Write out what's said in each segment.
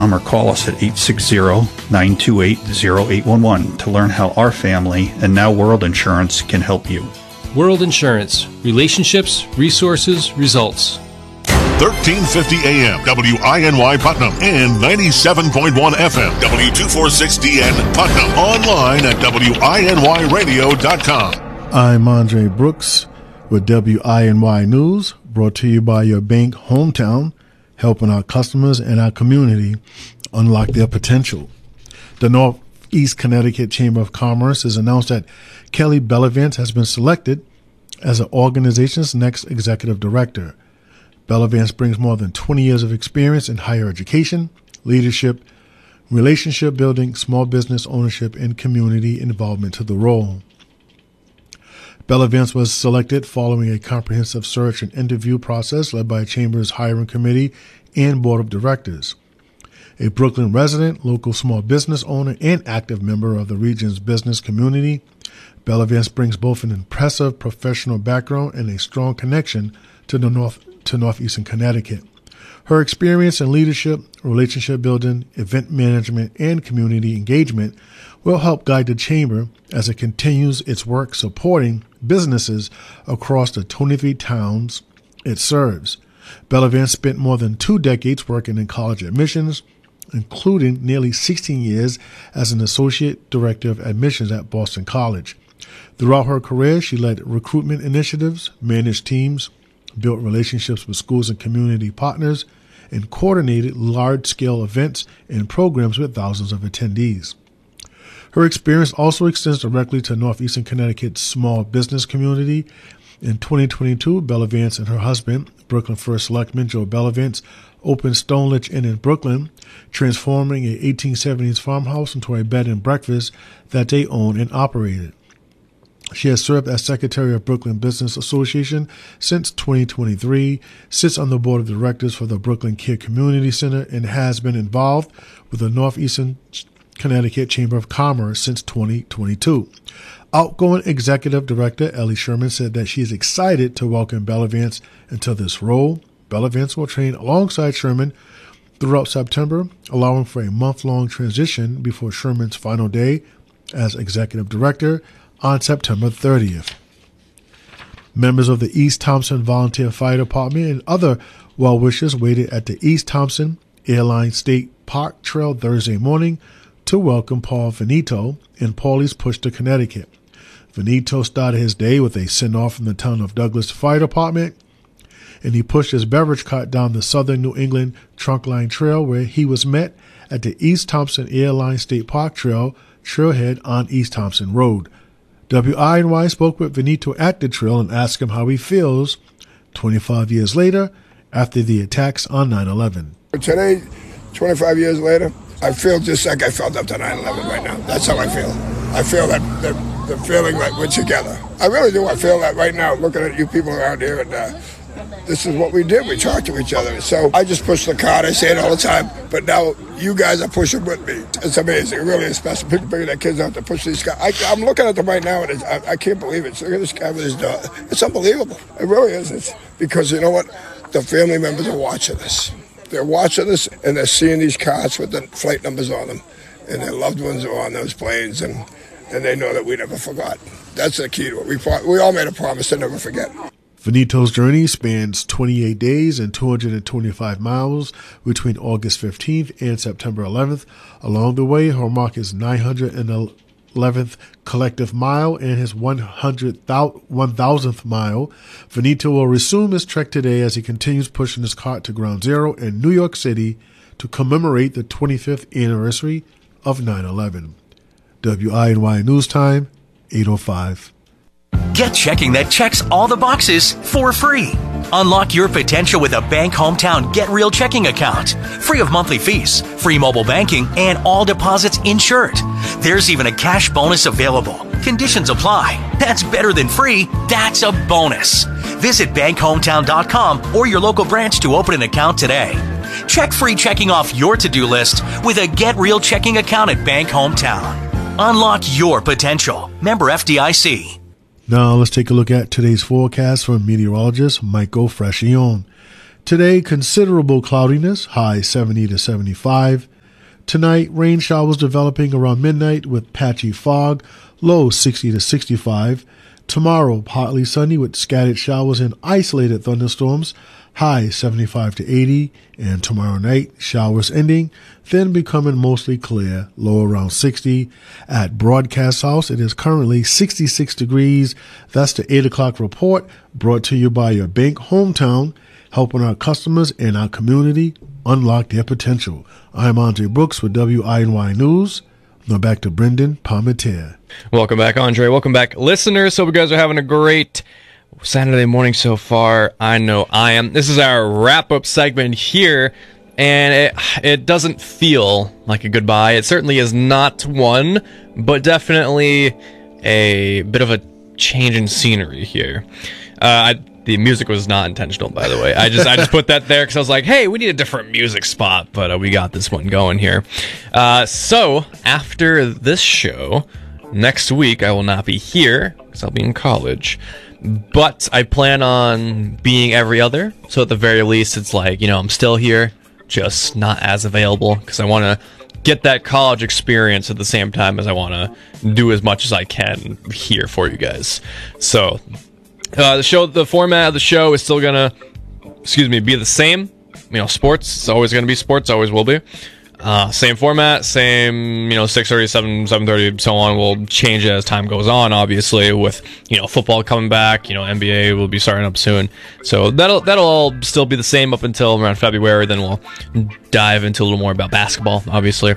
or call us at 860-928-0811 to learn how our family and now World Insurance can help you. World Insurance. Relationships, resources, results. 1350 AM, WINY Putnam, and 97.1 FM, W246DN Putnam. Online at WINYradio.com. I'm Andre Brooks with WINY News, brought to you by your bank Hometown, helping our customers and our community unlock their potential. The Northeast Connecticut Chamber of Commerce has announced that Kelly Bellavance has been selected as the organization's next executive director. Bellavance brings more than 20 years of experience in higher education, leadership, relationship building, small business ownership, and community involvement to the role. Bellavance was selected following a comprehensive search and interview process led by Chamber's hiring committee and board of directors. A Brooklyn resident, local small business owner, and active member of the region's business community, Bellavance brings both an impressive professional background and a strong connection to Northeastern Connecticut. Her experience in leadership, relationship building, event management, and community engagement will help guide the Chamber as it continues its work supporting businesses across the 23 towns it serves. Bellavance spent more than 2 decades working in college admissions, including nearly 16 years as an associate director of admissions at Boston College. Throughout her career, she led recruitment initiatives, managed teams, built relationships with schools and community partners, and coordinated large-scale events and programs with thousands of attendees. Her experience also extends directly to Northeastern Connecticut's small business community. In 2022, Bellavance and her husband, Brooklyn First Selectman Joe Bellavance, opened Stonelich Inn in Brooklyn, transforming a 1870s farmhouse into a bed and breakfast that they own and operated. She has served as Secretary of Brooklyn Business Association since 2023, sits on the board of directors for the Brooklyn Care Community Center, and has been involved with the Northeastern Connecticut Chamber of Commerce since 2022. Outgoing Executive Director Ellie Sherman said that she is excited to welcome Bellavance into this role. Bellavance will train alongside Sherman throughout September, allowing for a month-long transition before Sherman's final day as Executive Director on September 30th. Members of the East Thompson Volunteer Fire Department and other well-wishers waited at the East Thompson Airline State Park Trail Thursday morning to welcome Paul Veneto in Paulie's Push to Connecticut. Veneto started his day with a send-off from the town of Douglas Fire Department, and he pushed his beverage cart down the Southern New England Trunkline Trail, where he was met at the East Thompson Airline State Park Trail, trailhead on East Thompson Road. WINY spoke with Veneto at the trail and asked him how he feels 25 years later after the attacks on 9/11. Today, 25 years later, I feel just like I felt after 9/11 right now. That's how I feel. I feel that the feeling like we're together. I really do. I feel that right now, looking at you people around here, and this is what we did. We talked to each other. So I just push the cart. I say it all the time. But now you guys are pushing with me. It's amazing. It really is special. People bringing their kids out to push these cars. I'm looking at them right now, and I can't believe it. Look at this guy with his dog. It's unbelievable. It really is. It's because you know what? The family members are watching this. They're watching this, and they're seeing these cars with the flight numbers on them. And their loved ones are on those planes, and they know that we never forgot. That's the key to it. We all made a promise to never forget. Venito's journey spans 28 days and 225 miles between August 15th and September 11th. Along the way, he'll mark his 911th collective mile and his 1,000th mile. Veneto will resume his trek today as he continues pushing his cart to Ground Zero in New York City to commemorate the 25th anniversary of 9/11. WINY News Time, 8:05. Get checking that checks all the boxes for free. Unlock your potential with a Bank Hometown Get Real checking account. Free of monthly fees, free mobile banking, and all deposits insured. There's even a cash bonus available. Conditions apply. That's better than free. That's a bonus. Visit bankhometown.com or your local branch to open an account today. Check free checking off your to-do list with a Get Real checking account at Bank Hometown. Unlock your potential. Member FDIC. Now let's take a look at today's forecast from meteorologist Michael Freschione. Today, considerable cloudiness, high 70 to 75. Tonight, rain showers developing around midnight with patchy fog, low 60 to 65. Tomorrow, partly sunny with scattered showers and isolated thunderstorms, high 75 to 80. And tomorrow night, showers ending, then becoming mostly clear, low around 60. At Broadcast House, it is currently 66 degrees. That's the 8 o'clock report, brought to you by your bank hometown, helping our customers and our community unlock their potential. I'm Andre Brooks with WINY News. Now back to Brendan Palmetier. Welcome back, Andre. Welcome back, listeners. Hope you guys are having a great Saturday morning so far. I know I am. This is our wrap-up segment here, and it doesn't feel like a goodbye. It certainly is not one, but definitely a bit of a change in scenery here. The music was not intentional, by the way. I just put that there because I was like, hey, we need a different music spot, but we got this one going here. So after this show, next week I will not be here because I'll be in college. But I plan on being every other. So at the very least, it's like, I'm still here, just not as available because I want to get that college experience at the same time as I want to do as much as I can here for you guys. So the format of the show is still gonna, be the same. Sports, it's always gonna be sports, always will be. Same format, same, 6:30, 7:30, so on. We'll change it as time goes on, obviously, with, football coming back, NBA will be starting up soon. So that'll all still be the same up until around February, then we'll dive into a little more about basketball, obviously.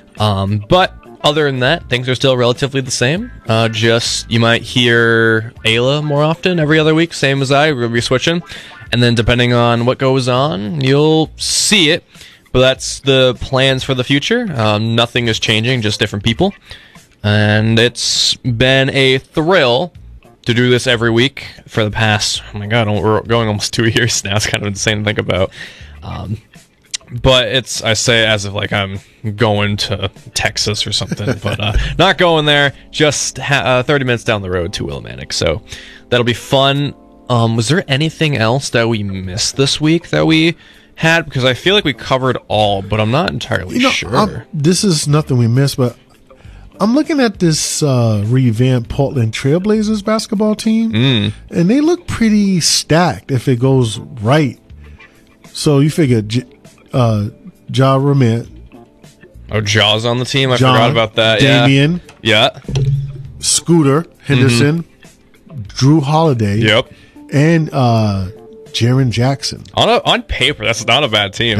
But other than that, things are still relatively the same. Just, you might hear Ayla more often every other week, same as we'll be switching. And then depending on what goes on, you'll see it. But that's the plans for the future. Nothing is changing, just different people. And it's been a thrill to do this every week for the past, oh my god, we're going almost 2 years now. It's kind of insane to think about. But I say as if like I'm going to Texas or something, but not going there, just 30 minutes down the road to Willimantic. So that'll be fun. Was there anything else that we missed this week that we had? Because I feel like we covered all, but I'm not entirely sure. This is nothing we missed, but I'm looking at this revamped Portland Trailblazers basketball team, and they look pretty stacked if it goes right. So you figure Ja Morant. Oh, Ja's on the team? I forgot about that. Damian. Yeah. Scooter Henderson. Drew Holiday. Yep. And Jaren Jackson. On paper, that's not a bad team.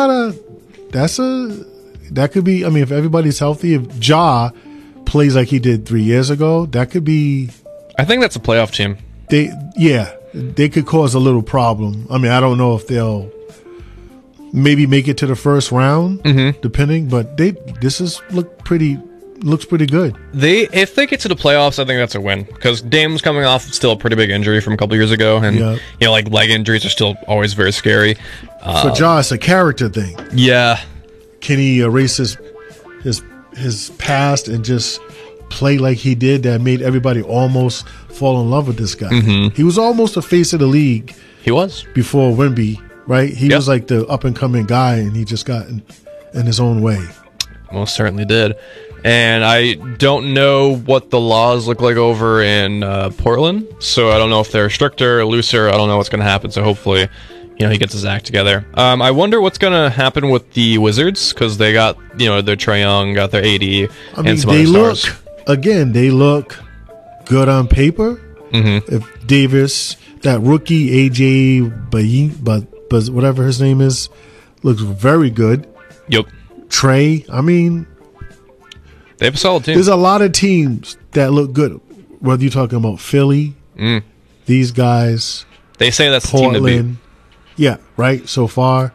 That could be, if everybody's healthy, if Ja plays like he did 3 years ago, that could be. I think that's a playoff team. They could cause a little problem. I don't know if they'll maybe make it to the first round, depending, but looks pretty good. If they get to the playoffs, I think that's a win because Dame's coming off still a pretty big injury from a couple years ago, and like leg injuries are still always very scary. For Ja, it's a character thing. Yeah, can he erase his past and just play like he did? That made everybody almost fall in love with this guy. He was almost the face of the league. He was before Wemby, right? He was like the up and coming guy, and he just got in his own way. Most certainly did. And I don't know what the laws look like over in Portland, so I don't know if they're stricter or looser. I don't know what's going to happen, so hopefully, he gets his act together. I wonder what's going to happen with the Wizards, because they got, their Trae Young, got their AD, and some other stars. They look good on paper. If Davis, that rookie, AJ but whatever his name is, looks very good. Yep. Trae, they have a solid team. There's a lot of teams that look good. Whether you're talking about Philly, these guys. They say that's Portland, the team to beat. Yeah, right, so far.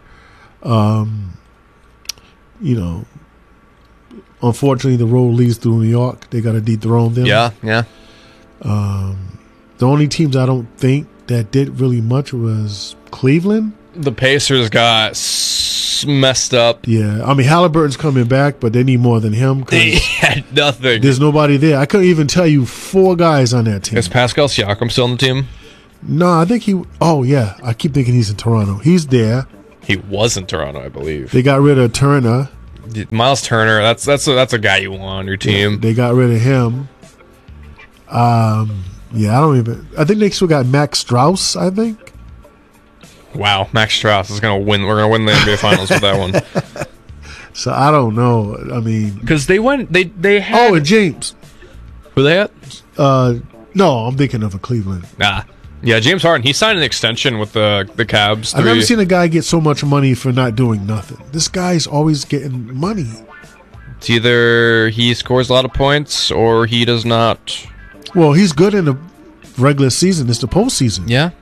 Unfortunately, the road leads through New York. They got to dethrone them. Yeah. The only teams I don't think that did really much was Cleveland. The Pacers got messed up. Yeah, Halliburton's coming back, but they need more than him. They had nothing. There's nobody there. I couldn't even tell you 4 guys on that team. Is Pascal Siakam still on the team? No, I think he. Oh yeah, I keep thinking he's in Toronto. He's there. He was in Toronto, I believe. They got rid of Turner. Miles Turner, that's a guy you want on your team. They got rid of him. Yeah, I think they still got Max Strauss. I think. Wow, Max Strauss is gonna win. We're gonna win the NBA Finals with that one. So I don't know. I mean, because they had. Oh, and James. Who they had? No, I'm thinking of a Cleveland. Nah. Yeah, James Harden. He signed an extension with the Cavs. I've never seen a guy get so much money for not doing nothing. This guy's always getting money. It's either he scores a lot of points or he does not. Well, he's good in the regular season. It's the postseason. Yeah.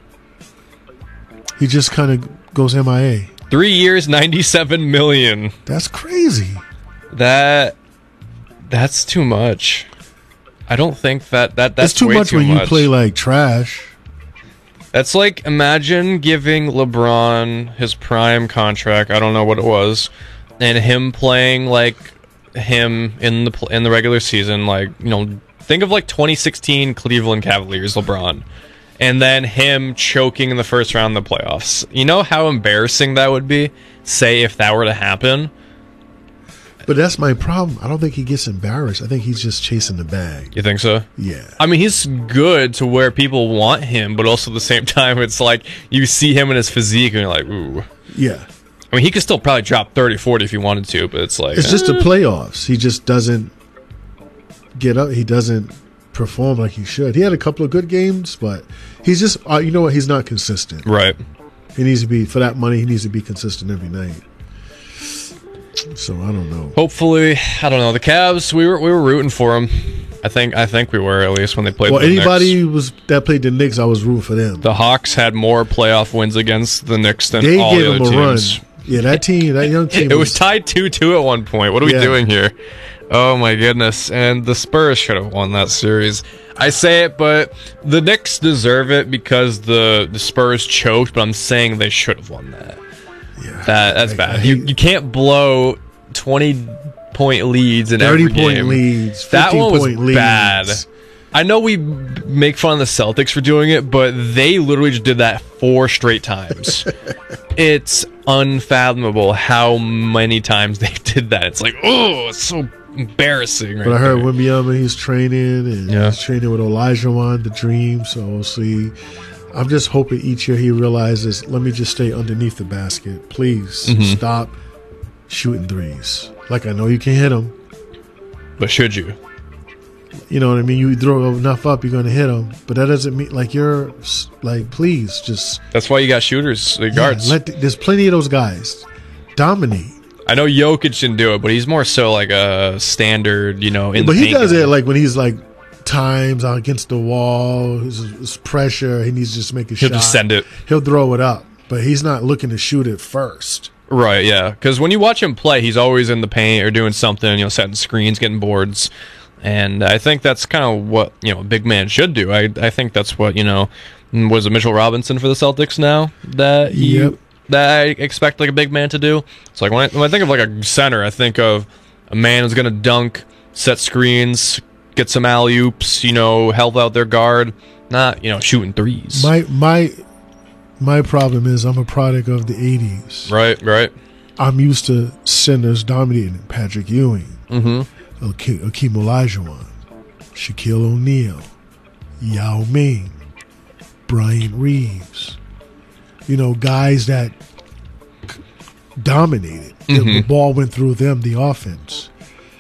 He just kind of goes MIA. 3 years, $97 million. That's crazy. That's too much. I don't think that's it's too way much too when much. You play like trash. That's like, imagine giving LeBron his prime contract. I don't know what it was, and him playing like him in the regular season. Like, you know, think of like 2016 Cleveland Cavaliers LeBron, and then him choking in the first round of the playoffs. You know how embarrassing that would be. Say if that were to happen. But that's my problem. I don't think he gets embarrassed. I think he's just chasing the bag. You think so? Yeah. I mean, he's good to where people want him, but also at the same time, it's like you see him in his physique and you're like, ooh. Yeah. I mean, he could still probably drop 30, 40 if he wanted to, but it's like... It's just the playoffs. He just doesn't get up. He doesn't perform like he should. He had a couple of good games, but he's just... you know what? He's not consistent. Right. He needs to be... For that money, he needs to be consistent every night. So I don't know. Hopefully, I don't know. The Cavs, we were rooting for them. I think we were, at least when they played. Well, the anybody Knicks. that played the Knicks, I was rooting for them. The Hawks had more playoff wins against the Knicks than they all gave the them other a teams. run. Yeah, that young team. It was tied 2-2 at one point. What are we doing here? Oh my goodness! And the Spurs should have won that series. I say it, but the Knicks deserve it because the Spurs choked. But I'm saying they should have won that. Yeah, that's bad. You can't blow 20-point leads in every game. 30-point leads. 15-point That one was leads. bad. I know we make fun of the Celtics for doing it, but they literally just did that 4 straight times. It's unfathomable how many times they did that. It's like, oh, it's so embarrassing. But I heard Wembanyama, he's training, and he's training with Olajuwon, the Dream. So we'll see. I'm just hoping each year he realizes, let me just stay underneath the basket. Please stop shooting threes. Like, I know you can hit them. But should you? You know what I mean? You throw enough up, you're going to hit them. But that doesn't mean, like, you're, like, please, just... That's why you got shooters, the guards. There's plenty of those guys. Dominate. I know Jokic can do it, but he's more so like a standard, you know, in But the he paint does guy. it, like, when he's, like, times against the wall, his pressure, he needs to just make a shot. He'll just send it. He'll throw it up. But he's not looking to shoot it first. Right, yeah. Because when you watch him play, he's always in the paint or doing something, you know, setting screens, getting boards. And I think that's kind of what, you know, a big man should do. I think that's what, you know, was it Mitchell Robinson for the Celtics now that that I expect like a big man to do? It's like when I think of like a center, I think of a man who's going to dunk, set screens, get some alley-oops, you know, help out their guard, not, you know, shooting threes. My problem is I'm a product of the 80s. Right. I'm used to centers dominating. Patrick Ewing. Akeem Olajuwon, Shaquille O'Neal, Yao Ming, Brian Reeves. You know, guys that dominated. The ball went through them, the offense.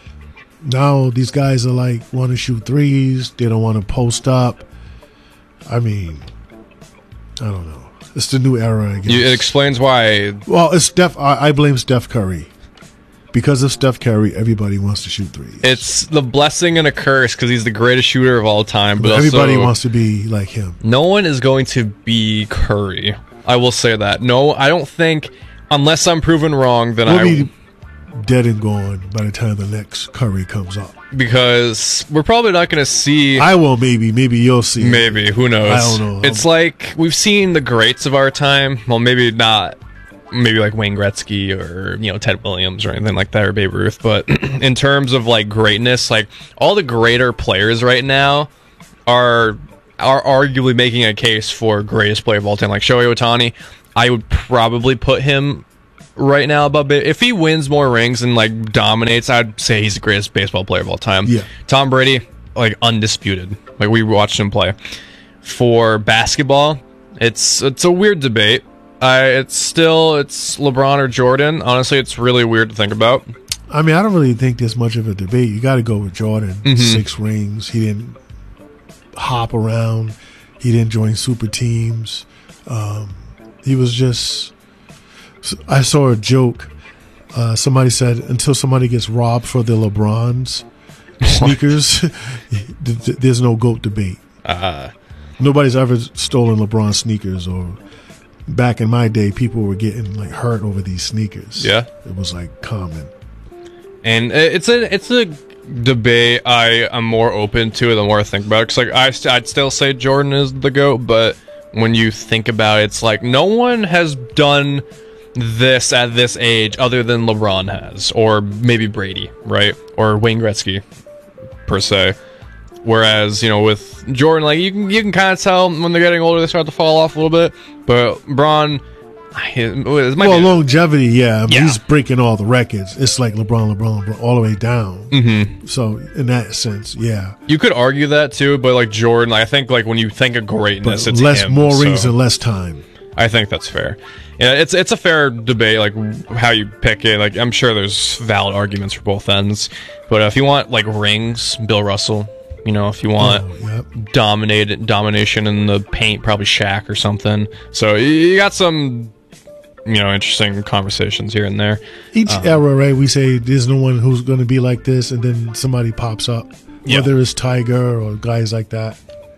Now these guys are like, want to shoot threes. They don't want to post up. I mean, I don't know. It's the new era, I guess. It explains why. Well, it's I blame Steph Curry. Because of Steph Curry, everybody wants to shoot threes. It's the blessing and a curse because he's the greatest shooter of all time. But everybody also, wants to be like him. No one is going to be Curry. I will say that. No, I don't think, unless I'm proven wrong, then we'll be dead and gone by the time the next Curry comes up. Because we're probably not going to see... I will, maybe. Maybe you'll see. Maybe. Who knows? I don't know. It's like we've seen the greats of our time. Well, maybe not. Maybe like Wayne Gretzky or, you know, Ted Williams or anything like that, or Babe Ruth. But in terms of like greatness, like all the greater players right now are are arguably making a case for greatest player of all time. Like Shohei Ohtani, I would probably put him right now above it. If he wins more rings and like dominates, I'd say he's the greatest baseball player of all time. Yeah. Tom Brady, like undisputed. Like we watched him play. For basketball, it's a weird debate. It's LeBron or Jordan. Honestly, it's really weird to think about. I mean, I don't really think there's much of a debate. You got to go with Jordan. 6 rings. He didn't hop around. He didn't join super teams. He was just... I saw a joke. Somebody said, until somebody gets robbed for the LeBron's sneakers, there's no GOAT debate. Nobody's ever stolen LeBron sneakers, or back in my day, people were getting like hurt over these sneakers. Yeah. It was like common. And it's a debate I'm more open to the more I think about it. Because like I'd still say Jordan is the GOAT, but when you think about it, it's like no one has done this at this age other than LeBron has, or maybe Brady, right? Or Wayne Gretzky, per se. Whereas, you know, with Jordan, like you can kind of tell when they're getting older, they start to fall off a little bit. But LeBron, longevity, yeah. I mean, he's breaking all the records. It's like LeBron, all the way down. Mm-hmm. So in that sense, yeah. You could argue that too, but like Jordan, I think like when you think of greatness, but it's him, more rings and less time. I think that's fair. Yeah, it's a fair debate, like how you pick it. Like I'm sure there's valid arguments for both ends. But if you want like rings, Bill Russell. You know, if you want domination in the paint, probably Shaq or something. So you got some, you know, interesting conversations here and there. Each era, right? We say there's no one who's going to be like this, and then somebody pops up, whether it's Tiger or guys like that.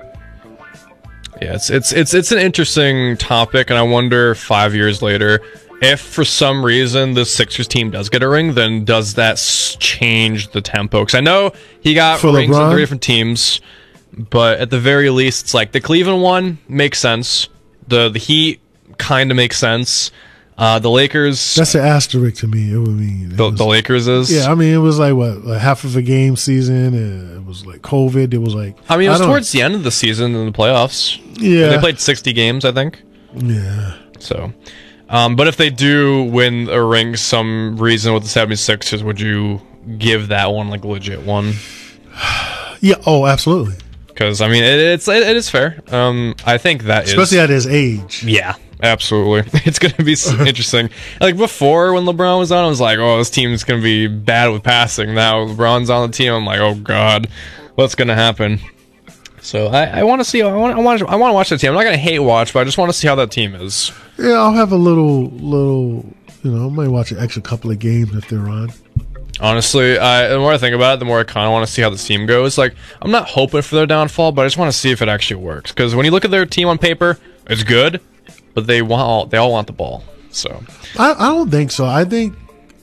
Yeah, it's an interesting topic, and I wonder 5 years later, if for some reason the Sixers team does get a ring, then does that change the tempo? Because I know he got for rings LeBron? on 3 different teams, but at the very least, it's like the Cleveland one makes sense. The Heat kind of makes sense. The Lakers... That's an asterisk to me. It would mean the Lakers is... Yeah, I mean, it was like, what, like half of a game season, and it was like COVID. It was like... I mean, it was towards the end of the season in the playoffs. Yeah. They played 60 games, I think. Yeah. So... but if they do win a ring some reason with the 76ers, would you give that one like a legit one? Yeah, oh, absolutely. Because, I mean, it is fair. I think that especially at his age. Yeah, absolutely. It's going to be interesting. Like, before when LeBron was on, I was like, oh, this team's going to be bad with passing. Now LeBron's on the team, I'm like, oh, God, what's going to happen? So I want to see. I want to watch that team. I'm not going to hate watch, but I just want to see how that team is. Yeah, I'll have a little. You know, I might watch an extra couple of games if they're on. Honestly, the more I think about it, the more I kind of want to see how the team goes. Like, I'm not hoping for their downfall, but I just want to see if it actually works. Because when you look at their team on paper, it's good, but they all want the ball. So I don't think so. I think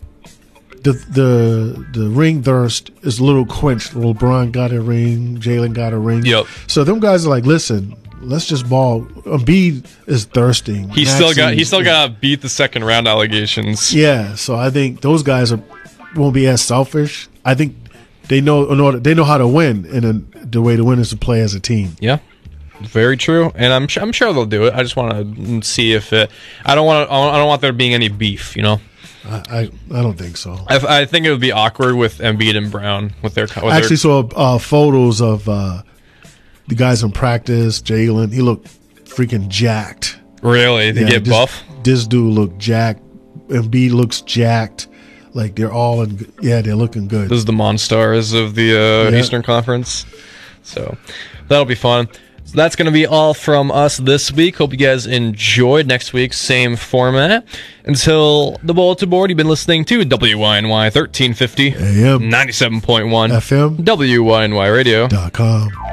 the ring thirst is a little quenched. LeBron got a ring, Jalen got a ring. Yep. So them guys are like, listen, let's just ball. Embiid is thirsting. He still got to beat the second round allegations. Yeah. So I think those guys won't be as selfish. I think they know how to win, and the way to win is to play as a team. Yeah. Very true, and I'm sure they'll do it. I just want to see if it. I don't want there being any beef, you know. I don't think so. I think it would be awkward with Embiid and Brown with their. I actually saw photos of the guys in practice. Jalen, he looked freaking jacked. Really? They get buff? This dude looked jacked. Embiid looks jacked. Like they're all they're looking good. This is the Monstars of the Eastern Conference. So that'll be fun. So that's going to be all from us this week. Hope you guys enjoyed. Next week, same format. Until the bulletin board, you've been listening to WYNY 1350 AM 97.1 FM WYNYradio.com.